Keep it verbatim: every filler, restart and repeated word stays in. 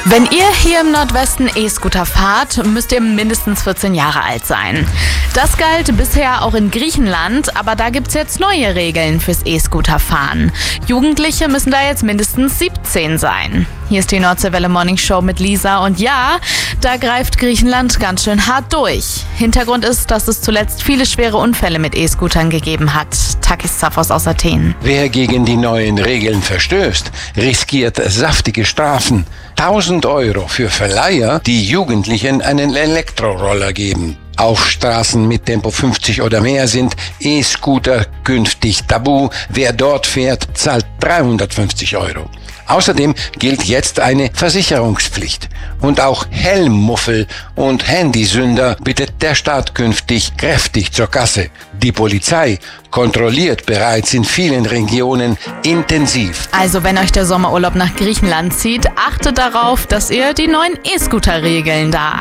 Wenn ihr hier im Nordwesten E-Scooter fahrt, müsst ihr mindestens vierzehn Jahre alt sein. Das galt bisher auch in Griechenland, aber da gibt's jetzt neue Regeln fürs E-Scooter-Fahren. Jugendliche müssen da jetzt mindestens siebzehn sein. Hier ist die Nordseewelle Morning Show mit Lisa und ja, da greift Griechenland ganz schön hart durch. Hintergrund ist, dass es zuletzt viele schwere Unfälle mit E-Scootern gegeben hat. Takis Zaphos aus Athen. Wer gegen die neuen Regeln verstößt, riskiert saftige Strafen. tausend Euro für Verleiher, die Jugendlichen einen Elektroroller geben. Auf Straßen mit Tempo fünfzig oder mehr sind E-Scooter künftig tabu. Wer dort fährt, zahlt dreihundertfünfzig Euro. Außerdem gilt jetzt eine Versicherungspflicht. Und auch Helmmuffel und Handysünder bittet der Staat künftig kräftig zur Kasse. Die Polizei kontrolliert bereits in vielen Regionen intensiv. Also wenn euch der Sommerurlaub nach Griechenland zieht, achtet darauf, dass ihr die neuen E-Scooter-Regeln da